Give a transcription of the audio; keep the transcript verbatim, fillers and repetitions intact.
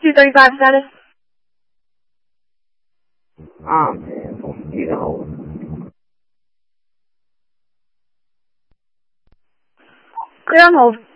two thirty-five status. Um, you know. Clear on hold.